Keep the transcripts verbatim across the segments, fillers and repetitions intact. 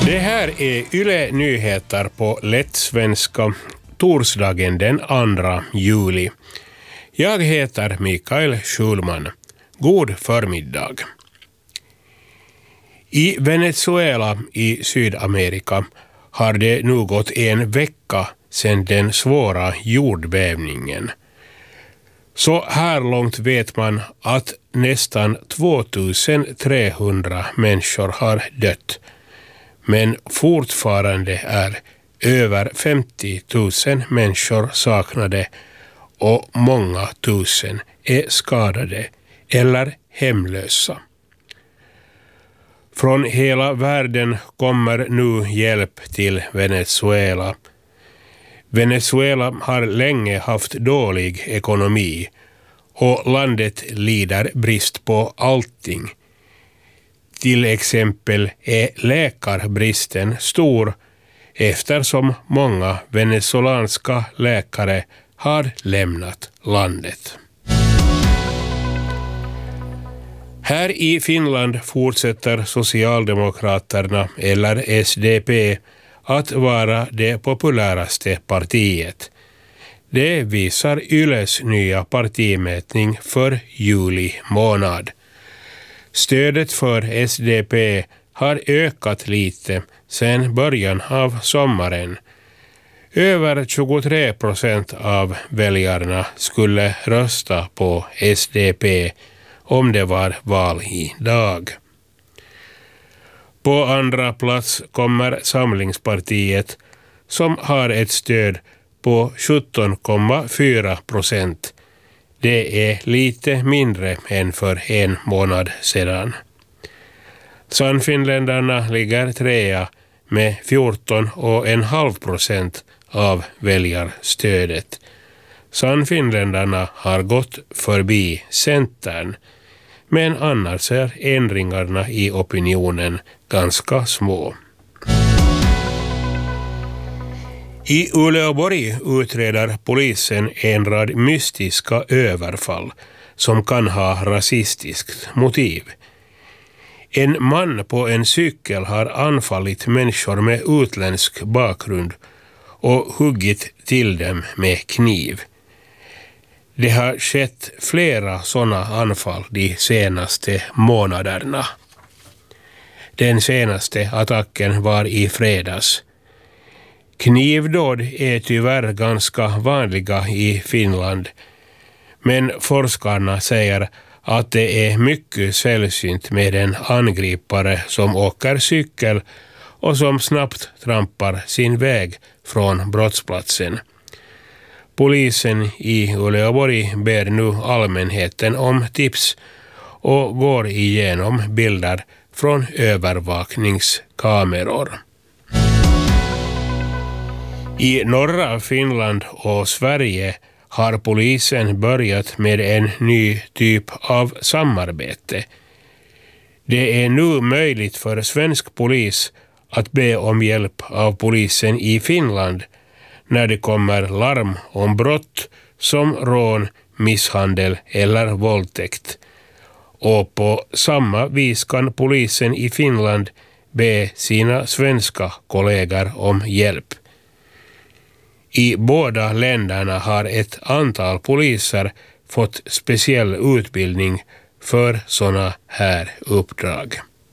Det här är Yle Nyheter på Lättsvenska torsdagen den andra juli. Jag heter Mikael Schulman. God förmiddag. I Venezuela i Sydamerika har det nu gått en vecka sedan den svåra jordbävningen. Så här långt vet man att nästan tvåtusen-trehundra människor har dött. Men fortfarande är över femtio tusen människor saknade och många tusen är skadade eller hemlösa. Från hela världen kommer nu hjälp till Venezuela. Venezuela har länge haft dålig ekonomi och landet lider brist på allting. Till exempel är läkarbristen stor eftersom många venezuelanska läkare har lämnat landet. Här i Finland fortsätter Socialdemokraterna eller S D P att vara det populäraste partiet. Det visar Yles nya partimätning för juli månad. Stödet för S D P har ökat lite sedan början av sommaren. Över tjugotre procent av väljarna skulle rösta på S D P om det var val idag. På andra plats kommer Samlingspartiet som har ett stöd på sjutton komma fyra procent. Det är lite mindre än för en månad sedan. Sannfinländarna ligger trea med fjorton komma fem procent av väljarstödet. Sannfinländarna har gått förbi Centern, men annars är ändringarna i opinionen ganska små. I Uleåborg utreder polisen en rad mystiska överfall som kan ha rasistiskt motiv. En man på en cykel har anfallit människor med utländsk bakgrund och huggit till dem med kniv. Det har skett flera sådana anfall de senaste månaderna. Den senaste attacken var i fredags. Knivdåd är tyvärr ganska vanliga i Finland, men forskarna säger att det är mycket sällsynt med en angripare som åker cykel och som snabbt trampar sin väg från brottsplatsen. Polisen i Uleåborg ber nu allmänheten om tips och går igenom bilder från övervakningskameror. I norra Finland och Sverige har polisen börjat med en ny typ av samarbete. Det är nu möjligt för svensk polis att be om hjälp av polisen i Finland när det kommer larm om brott som rån, misshandel eller våldtäkt. Och på samma vis kan polisen i Finland be sina svenska kollegor om hjälp. I båda länderna har ett antal poliser fått speciell utbildning för sådana här uppdrag.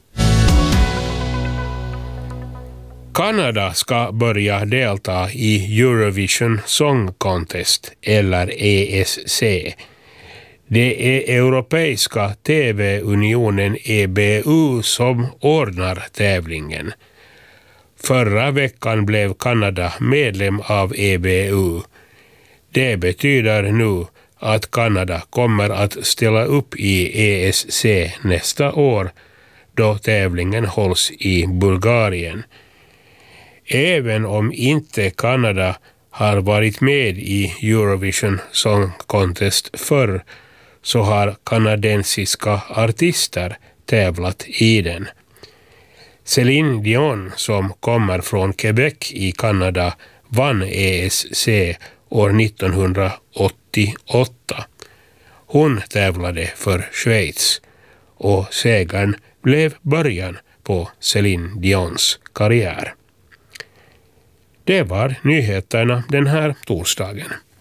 Kanada ska börja delta i Eurovision Song Contest eller E S C. Det är Europeiska T V-unionen E B U som ordnar tävlingen. Förra veckan blev Kanada medlem av E B U. Det betyder nu att Kanada kommer att ställa upp i E S C nästa år då tävlingen hålls i Bulgarien. Även om inte Kanada har varit med i Eurovision Song Contest förr så har kanadensiska artister tävlat i den. Céline Dion som kommer från Quebec i Kanada vann E S C år nittonhundraåttioåtta. Hon tävlade för Schweiz och segern blev början på Céline Dions karriär. Det var nyheterna den här torsdagen.